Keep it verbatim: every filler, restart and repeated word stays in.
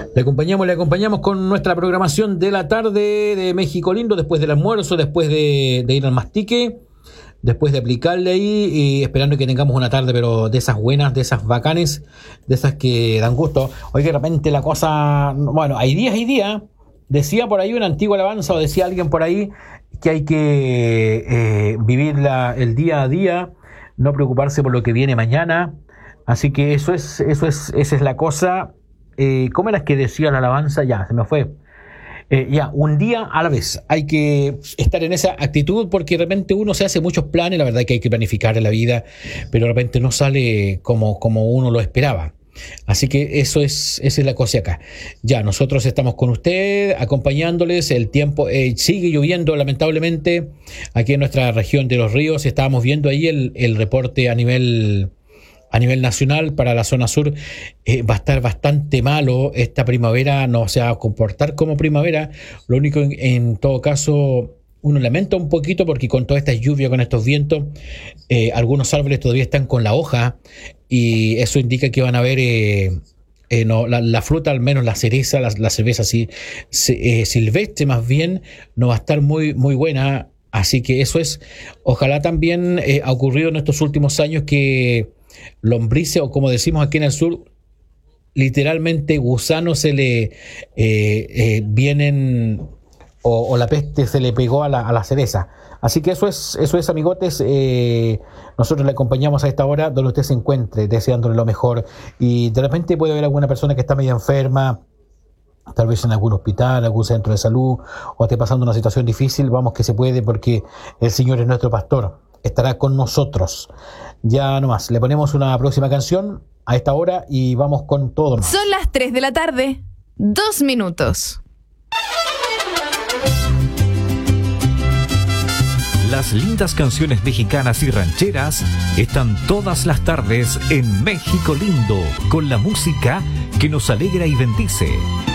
Le acompañamos, le acompañamos con nuestra programación de la tarde de México Lindo, después del almuerzo, después de, de ir al mastique, después de aplicarle ahí, y esperando que tengamos una tarde, pero de esas buenas, de esas bacanes, de esas que dan gusto. Hoy de repente la cosa, bueno, hay días y días. Decía por ahí una antigua alabanza, o decía alguien por ahí, que hay que eh, vivir la, el día a día, no preocuparse por lo que viene mañana. Así que eso es, eso es, esa es la cosa. Eh, ¿Cómo era que decía la alabanza? Ya, se me fue. Eh, ya, un día a la vez. Hay que estar en esa actitud, porque de repente uno se hace muchos planes, la verdad que hay que planificar en la vida, pero de repente no sale como, como uno lo esperaba. Así que eso es, esa es la cosa acá. Ya, nosotros estamos con usted, acompañándoles. El tiempo eh, sigue lloviendo, lamentablemente, aquí en nuestra región de Los Ríos. Estábamos viendo ahí el, el reporte a nivel, a nivel nacional para la zona sur. Eh, va a estar bastante malo esta primavera, no se va a comportar como primavera. Lo único, en, en todo caso, uno lamenta un poquito porque con toda esta lluvia, con estos vientos, eh, algunos árboles todavía están con la hoja, y eso indica que van a haber eh, eh, no, la, la fruta, al menos la cereza, la, la cerveza sí, eh, silvestre más bien, no va a estar muy, muy buena. Así que eso es, ojalá también eh, ha ocurrido en estos últimos años que lombrices, o como decimos aquí en el sur, literalmente gusanos se le eh, eh, vienen, o, o la peste se le pegó a la, a la cereza. Así que eso es, eso es, amigotes. Eh, nosotros le acompañamos a esta hora donde usted se encuentre, deseándole lo mejor. Y de repente puede haber alguna persona que está medio enferma, tal vez en algún hospital, algún centro de salud, o esté pasando una situación difícil. Vamos que se puede, porque el Señor es nuestro pastor, estará con nosotros. Ya nomás, le ponemos una próxima canción a esta hora y vamos con todo. Son las tres de la tarde, dos minutos. Las lindas canciones mexicanas y rancheras están todas las tardes en México Lindo, con la música que nos alegra y bendice.